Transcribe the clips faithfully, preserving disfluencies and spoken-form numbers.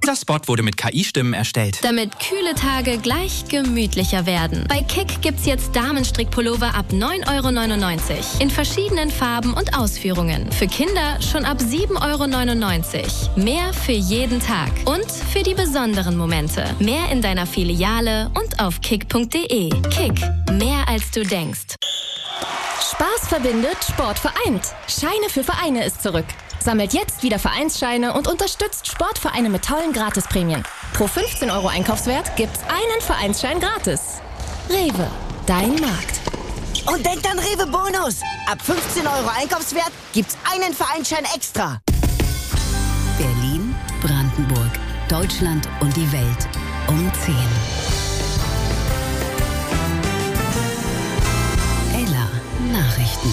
Dieser Spot wurde mit K I-Stimmen erstellt. Damit kühle Tage gleich gemütlicher werden. Bei Kick gibt's jetzt Damenstrickpullover ab neun Euro neunundneunzig. In verschiedenen Farben und Ausführungen. Für Kinder schon ab sieben Euro neunundneunzig. Mehr für jeden Tag. Und für die besonderen Momente. Mehr in deiner Filiale und auf kick punkt de. Kick. Mehr als du denkst. Spaß verbindet, Sport vereint. Scheine für Vereine ist zurück. Sammelt jetzt wieder Vereinsscheine und unterstützt Sportvereine mit tollen Gratisprämien. Pro fünfzehn Euro Einkaufswert gibt's einen Vereinsschein gratis. Rewe, dein Markt. Und denkt an Rewe Bonus. Ab fünfzehn Euro Einkaufswert gibt's einen Vereinsschein extra. Berlin, Brandenburg, Deutschland und die Welt um zehn. Ella Nachrichten.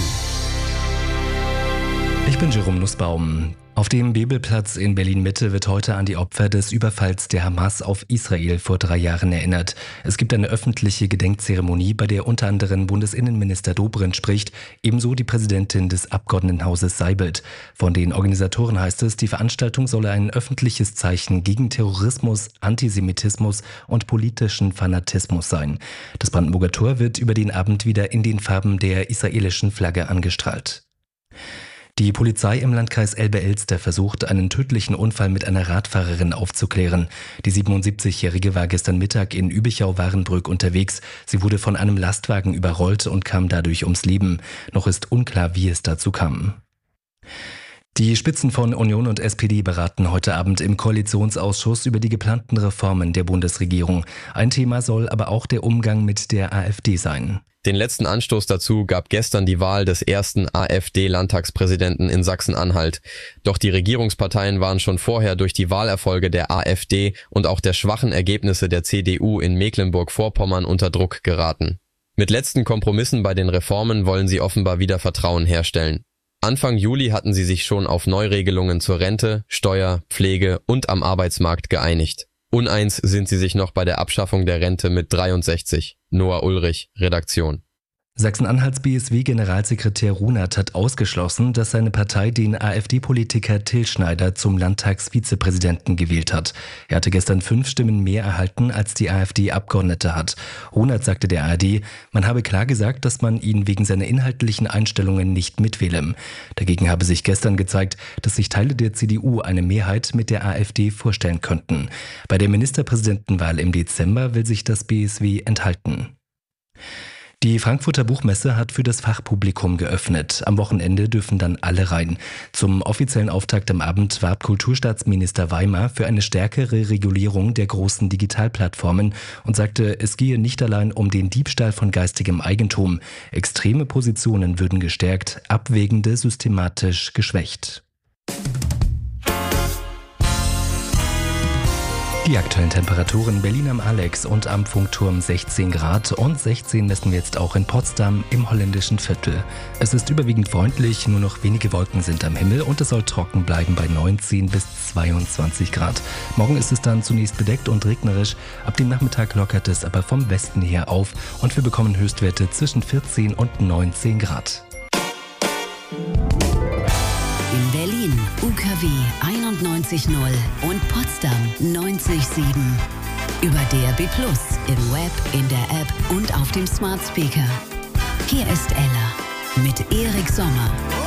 Ich bin Jerome Nussbaum. Auf dem Bebelplatz in Berlin-Mitte wird heute an die Opfer des Überfalls der Hamas auf Israel vor drei Jahren erinnert. Es gibt eine öffentliche Gedenkzeremonie, bei der unter anderem Bundesinnenminister Dobrindt spricht, ebenso die Präsidentin des Abgeordnetenhauses Seibelt. Von den Organisatoren heißt es, die Veranstaltung solle ein öffentliches Zeichen gegen Terrorismus, Antisemitismus und politischen Fanatismus sein. Das Brandenburger Tor wird über den Abend wieder in den Farben der israelischen Flagge angestrahlt. Die Polizei im Landkreis Elbe-Elster versucht, einen tödlichen Unfall mit einer Radfahrerin aufzuklären. Die siebenundsiebzigjährige war gestern Mittag in Übichau-Warenbrück unterwegs. Sie wurde von einem Lastwagen überrollt und kam dadurch ums Leben. Noch ist unklar, wie es dazu kam. Die Spitzen von Union und S P D beraten heute Abend im Koalitionsausschuss über die geplanten Reformen der Bundesregierung. Ein Thema soll aber auch der Umgang mit der AfD sein. Den letzten Anstoß dazu gab gestern die Wahl des ersten AfD-Landtagspräsidenten in Sachsen-Anhalt. Doch die Regierungsparteien waren schon vorher durch die Wahlerfolge der AfD und auch der schwachen Ergebnisse der C D U in Mecklenburg-Vorpommern unter Druck geraten. Mit letzten Kompromissen bei den Reformen wollen sie offenbar wieder Vertrauen herstellen. Anfang Juli hatten sie sich schon auf Neuregelungen zur Rente, Steuer, Pflege und am Arbeitsmarkt geeinigt. Uneins sind sie sich noch bei der Abschaffung der Rente mit dreiundsechzig. Noah Ulrich, Redaktion. Sachsen-Anhalts B S W-Generalsekretär Runert hat ausgeschlossen, dass seine Partei den AfD-Politiker Till Schneider zum Landtagsvizepräsidenten gewählt hat. Er hatte gestern fünf Stimmen mehr erhalten, als die AfD-Abgeordnete hat. Runert sagte der A R D, man habe klar gesagt, dass man ihn wegen seiner inhaltlichen Einstellungen nicht mitwähle. Dagegen habe sich gestern gezeigt, dass sich Teile der C D U eine Mehrheit mit der AfD vorstellen könnten. Bei der Ministerpräsidentenwahl im Dezember will sich das B S W enthalten. Die Frankfurter Buchmesse hat für das Fachpublikum geöffnet. Am Wochenende dürfen dann alle rein. Zum offiziellen Auftakt am Abend warb Kulturstaatsminister Weimar für eine stärkere Regulierung der großen Digitalplattformen und sagte, es gehe nicht allein um den Diebstahl von geistigem Eigentum. Extreme Positionen würden gestärkt, abwägende systematisch geschwächt. Die aktuellen Temperaturen: Berlin am Alex und am Funkturm sechzehn Grad und sechzehn messen wir jetzt auch in Potsdam im holländischen Viertel. Es ist überwiegend freundlich, nur noch wenige Wolken sind am Himmel und es soll trocken bleiben bei neunzehn bis zweiundzwanzig Grad. Morgen ist es dann zunächst bedeckt und regnerisch, ab dem Nachmittag lockert es aber vom Westen her auf und wir bekommen Höchstwerte zwischen vierzehn und neunzehn Grad. In Berlin U K W einundneunzig Komma null und Potsdam neunzig Komma sieben. Über D A B plus, im Web, in der App und auf dem Smart Speaker. Hier ist Ella mit Erik Sommer.